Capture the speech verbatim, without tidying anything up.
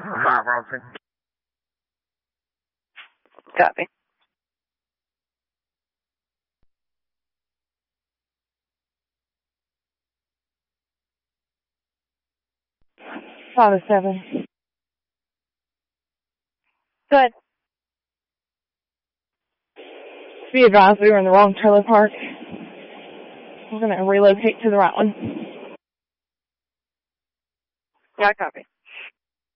Copy. Five oh seven. Go ahead. Be advised we were in the wrong trailer park. We're going to relocate to the right one. Yeah, copy.